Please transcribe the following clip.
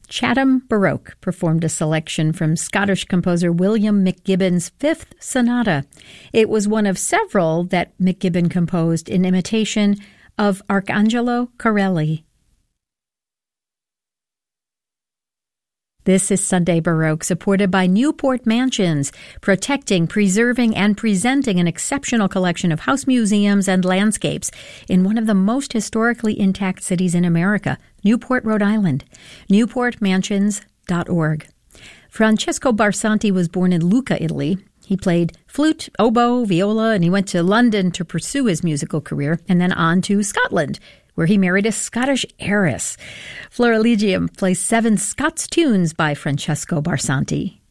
Chatham Baroque performed a selection from Scottish composer William McGibbon's Fifth Sonata. It was one of several that McGibbon composed in imitation of Arcangelo Corelli. This is Sunday Baroque, supported by Newport Mansions, protecting, preserving, and presenting an exceptional collection of house museums and landscapes in one of the most historically intact cities in America, Newport, Rhode Island. NewportMansions.org. Francesco Barsanti was born in Lucca, Italy. He played flute, oboe, viola, and he went to London to pursue his musical career, and then on to Scotland, where he married a Scottish heiress. Florilegium plays 7 Scots tunes by Francesco Barsanti.